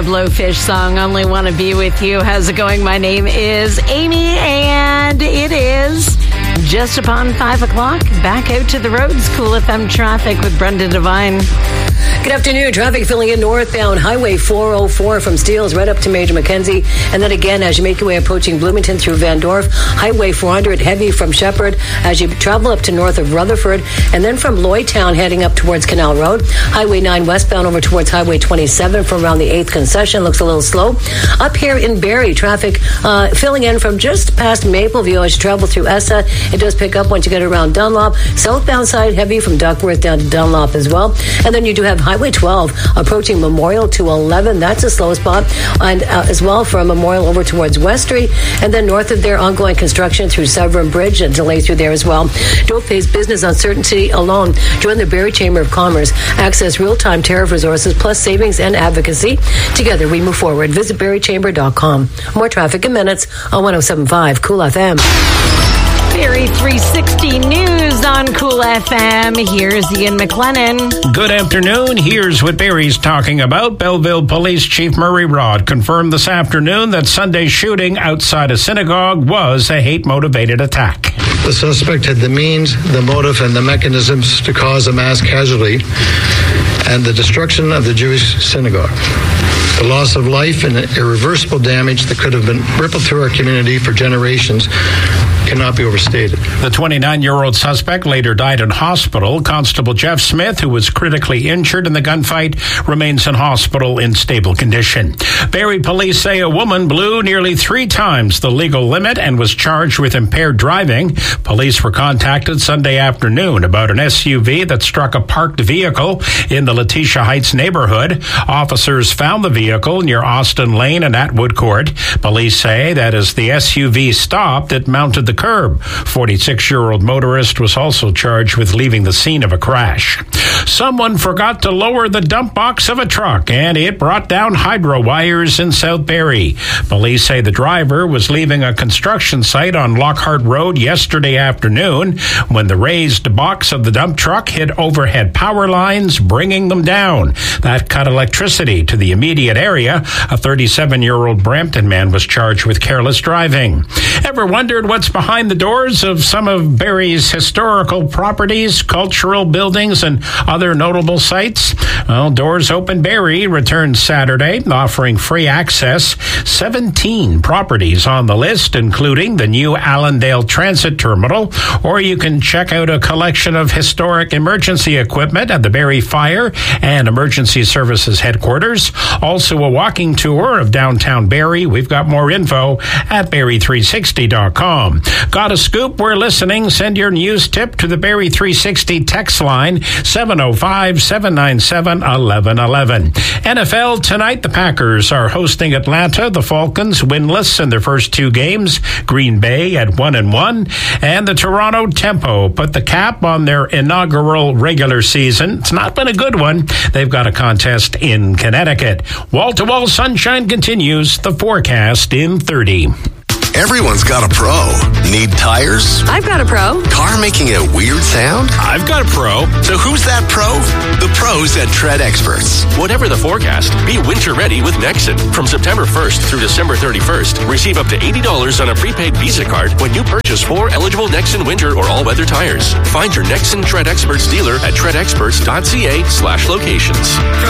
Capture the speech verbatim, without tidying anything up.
Blowfish song, Only Want to Be With You. How's it going? My name is Amy, and it is just upon five o'clock. Back out to the roads. Cool F M traffic with Brenda Devine. Good afternoon. Traffic filling in northbound Highway four oh four from Steeles right up to Major Mackenzie. And then again, as you make your way approaching Bloomington through Van Dorp, Highway four hundred heavy from Shepherd as you travel up to north of Rutherford. And then from Lloydtown heading up towards Canal Road. Highway nine westbound over towards Highway twenty-seven from around the eighth concession. Looks a little slow. Up here in Barrie, traffic uh, filling in from just past Mapleview as you travel through Essa. It does pick up once you get around Dunlop. Southbound side heavy from Duckworth down to Dunlop as well. And then you do have Highway twelve approaching Memorial to eleven. That's a slow spot. And uh, as well from Memorial over towards West Street. And then north of there, ongoing construction through Severn Bridge. A delay through there as well. Don't face business uncertainty alone. Join the Barrie Chamber of Commerce. Access real-time tariff resources plus savings and advocacy. Together we move forward. Visit barrie chamber dot com. More traffic in minutes on one oh seven point five Cool F M. Barrie three sixty News on Cool F M. Here's Ian McLennan. Good afternoon. Here's what Barrie's talking about. Belleville Police Chief Murray Rod confirmed this afternoon that Sunday's shooting outside a synagogue was a hate-motivated attack. The suspect had the means, the motive, and the mechanisms to cause a mass casualty and the destruction of the Jewish synagogue. The loss of life and irreversible damage that could have been rippled through our community for generations cannot be overstated. The twenty-nine-year-old suspect later died in hospital. Constable Jeff Smith, who was critically injured in the gunfight, remains in hospital in stable condition. Barrie police say a woman blew nearly three times the legal limit and was charged with impaired driving. Police were contacted Sunday afternoon about an S U V that struck a parked vehicle in the Letitia Heights neighborhood. Officers found the vehicle near Austin Lane and Atwood Court. Police say that as the S U V stopped, it mounted the curb. forty-six-year-old motorist was also charged with leaving the scene of a crash. Someone forgot to lower the dump box of a truck, and it brought down hydro wires in South Barrie. Police say the driver was leaving a construction site on Lockhart Road yesterday afternoon when the raised box of the dump truck hit overhead power lines, bringing them down. That cut electricity to the immediate area. A thirty-seven-year-old Brampton man was charged with careless driving. Ever wondered what's behind the doors of some of Barrie's historical properties, cultural buildings, and other notable sites? Well, Doors Open Barrie returns Saturday, offering free access. seventeen properties on the list, including the new Allendale Transit Terminal, or you can check out a collection of historic emergency equipment at the Barrie Fire and Emergency Services Headquarters. Also a walking tour of downtown Barrie. We've got more info at barrie three sixty dot com. Got a scoop? We're listening. Send your news tip to the Barrie three sixty text line, seven oh five, seven nine seven, eleven eleven. N F L tonight, the Packers are hosting Atlanta. The Falcons winless in their first two games. Green Bay at one and one. And the Toronto Tempo put the cap on their inaugural regular season. It's not been a good one. They've got a contest in Connecticut. Wall-to-wall sunshine continues. The forecast in thirty. Everyone's got a pro. Need tires? I've got a pro. Car making a weird sound? I've got a pro. So who's that pro? The pros at Tread Experts. Whatever the forecast, be winter ready with Nexen. From September first through December thirty-first, receive up to eighty dollars on a prepaid Visa card when you purchase four eligible Nexen winter or all-weather tires. Find your Nexen Tread Experts dealer at tread experts dot c a slash locations.